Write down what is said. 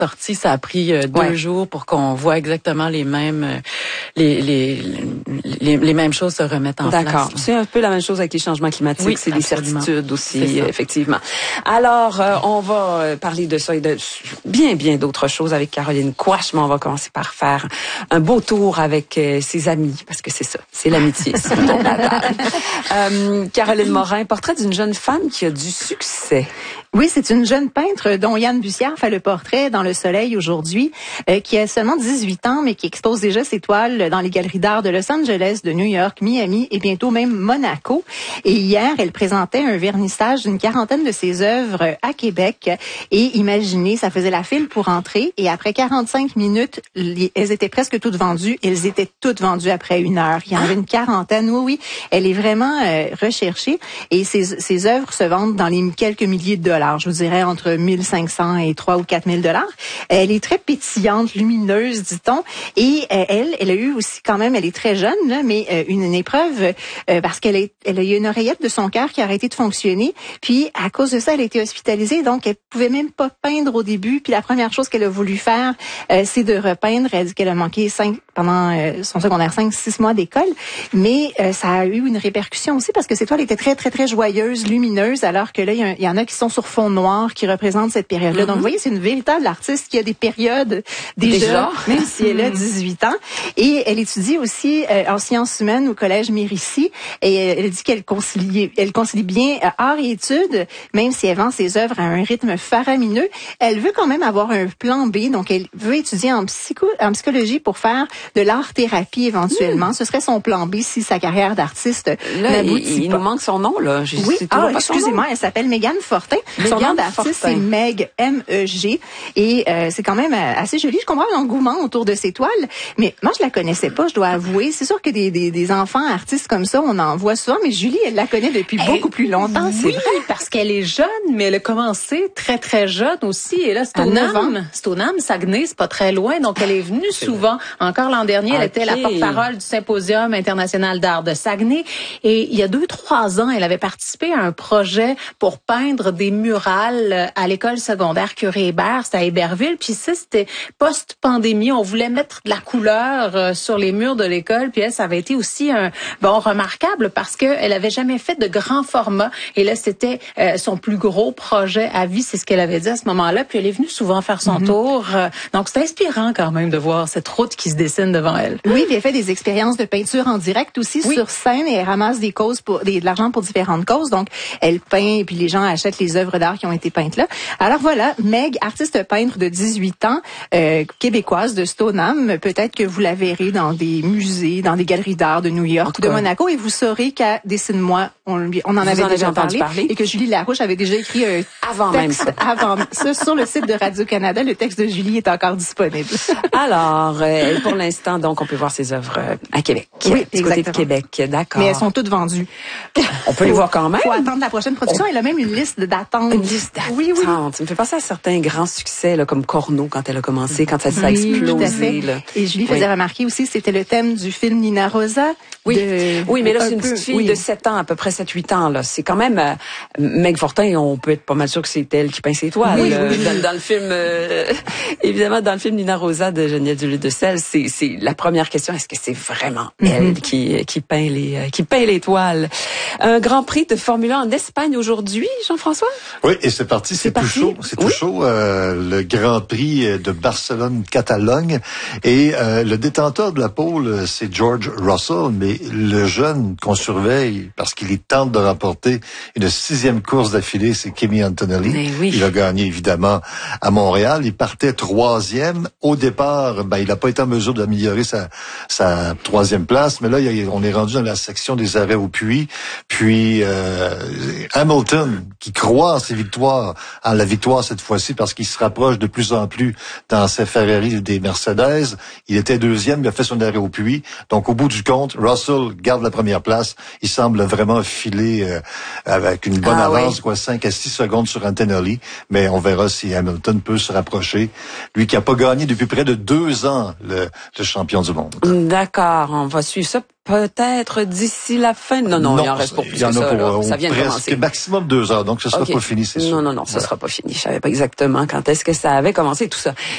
sortie, ça a pris 2 jours pour qu'on voit exactement les mêmes les mêmes choses se remettre en place. D'accord. C'est un peu la même chose avec les changements climatiques. Oui, c'est absolument. des certitudes aussi, effectivement. Alors, on va parler de ça et de bien d'autres choses avec Caroline Quach, mais on va commencer par faire un beau tour avec ses amis, parce que c'est ça, c'est l'amitié. C'est autour de la table. Caroline Morin, portrait d'une jeune femme qui a du succès. Oui, c'est une jeune peintre dont Yann Bussière fait le portrait dans Le Soleil aujourd'hui, qui a seulement 18 ans, mais qui expose déjà ses toiles dans les galeries d'art de Los Angeles, de New York, Miami et bientôt même Monaco. Et hier, elle présentait un vernissage d'une quarantaine de ses œuvres à Québec. Et imaginez, ça faisait la file pour entrer. Et après 45 minutes, elles étaient presque toutes vendues. Elles étaient toutes vendues après 1 heure. Il y en avait une quarantaine. Oui. Elle est vraiment recherchée. Et ses œuvres se vendent dans les quelques milliers de dollars. Je vous dirais entre 1500 et 3 ou 4000 dollars. Elle est très pétillante, lumineuse, dit-on. Et elle a eu aussi quand même, elle est très jeune, là, mais une épreuve parce qu'elle a eu une oreillette de son cœur qui a arrêté de fonctionner. Puis à cause de ça, elle a été hospitalisée. Donc elle pouvait même pas peindre au début. Puis la première chose qu'elle a voulu faire, c'est de repeindre. Elle dit qu'elle a manqué pendant son secondaire 5-6 mois d'école. Mais ça a eu une répercussion aussi parce que ses toiles étaient très, très, très joyeuses, lumineuses, alors que là, il y en a qui sont sur fond noir qui représentent cette période-là. Donc, vous voyez, c'est une véritable artiste qui a des périodes déjà, même si elle a 18 ans. Et elle étudie aussi en sciences humaines au Collège Mérissi. Et elle dit qu'elle concilie bien art et études, même si elle vend ses œuvres à un rythme faramineux. Elle veut quand même avoir un plan B. Donc, elle veut étudier en psychologie pour faire de l'art-thérapie éventuellement. Ce serait son plan B si sa carrière d'artiste n'aboutit pas. Nous manque son nom, là. Oui, excusez-moi, elle s'appelle Mégane Fortin. Son nom d'artiste, c'est Meg, M-E-G. Et c'est quand même assez joli. Je comprends l'engouement autour de ses toiles, mais moi, je la connaissais pas, je dois avouer. C'est sûr que des enfants artistes comme ça, on en voit souvent, mais Julie, elle la connaît depuis beaucoup plus longtemps. Oui, parce qu'elle est jeune, mais elle a commencé très, très jeune aussi. Et là, c'est au NAM, Saguenay, c'est pas très loin. Donc, elle est venue souvent. Encore l'an dernier, elle était la porte-parole du Symposium international d'art de Saguenay. Et il y a 2-3 ans, elle avait participé à un projet pour peindre des murales à l'école secondaire Curie-Hébert, c'était à Héberville. Puis ça, c'était post-pandémie. On voulait mettre de la couleur sur les murs de l'école. Puis elle, ça avait été aussi remarquable parce qu'elle avait jamais fait de grand format. Et là, c'était son plus gros projet à vie. C'est ce qu'elle avait dit à ce moment-là. Puis elle est venue souvent faire son tour. Donc, c'est inspirant quand même de voir cette route qui se dessine devant elle. Oui, puis elle fait des expériences de peinture en direct aussi sur scène et elle ramasse de l'argent pour différentes causes. Donc, elle peint et puis les gens achètent les œuvres d'art qui ont été peintes là. Alors voilà, Meg, artiste peintre de 18 ans, québécoise de Stoneham. Peut-être que vous la verrez dans des musées, dans des galeries d'art de New York ou de Monaco et vous saurez qu'à Dessine-moi, on en avait déjà parlé et que Julie Larouche avait déjà écrit avant ça sur le site de Radio-Canada. Le texte de Julie est encore disponible. Alors, pour l'instant, donc, on peut voir ses œuvres à Québec. Oui, du côté de Québec, d'accord. Mais elles sont toutes vendues. On peut les voir quand même. Faut attendre la prochaine production. Elle a même une liste d'attente. Une liste d'attente. Oui. Ça me fait penser à certains grands succès, là, comme Corneau, quand elle a commencé, quand ça a explosé. Tout à fait. Là. Et Julie faisait remarquer aussi, c'était le thème du film Nina Rosa. Oui, mais là, c'est une petite fille de 7 ans, à peu près 7-8 ans, là. C'est quand même, Meg Fortin, on peut être pas mal sûr que c'est elle qui peint ses toiles. Oui. Dans le film, évidemment, dans le film Nina Rosa de Geneviève Duluth-de-Selles, c'est la première question, est-ce que c'est vraiment elle qui peint les toiles? Un Grand Prix de Formule 1 en Espagne aujourd'hui, Jean-François? Oui, et c'est parti, c'est tout chaud. C'est tout chaud, le Grand Prix de Barcelone-Catalogne. Et le détenteur de la pole, c'est George Russell, mais le jeune qu'on surveille, parce qu'il tente de remporter une 6e course d'affilée, c'est Kimi Antonelli. Il a gagné, évidemment, à Montréal. Il partait 3e. Au départ, il n'a pas été en mesure d'améliorer sa 3e place, mais là, on est rendu dans la section des arrêts au puits. Puis Hamilton, qui croit en la victoire cette fois-ci, parce qu'il se rapproche de plus en plus dans ses Ferrari et des Mercedes. Il était 2e, il a fait son arrêt au puits. Donc, au bout du compte, Russell garde la première place. Il semble vraiment filer avec une bonne avance, 5 à 6 secondes sur Antonelli. Mais on verra si Hamilton peut se rapprocher. Lui qui n'a pas gagné depuis près de 2 ans le champion du monde. D'accord, on va suivre ça. Peut-être d'ici la fin. Non, il en reste pour plus que ça. Ça vient de commencer. Maximum 2 heures, donc ce sera pas fini, c'est sûr. Non, ça sera pas fini. Je savais pas exactement quand est-ce que ça avait commencé tout ça.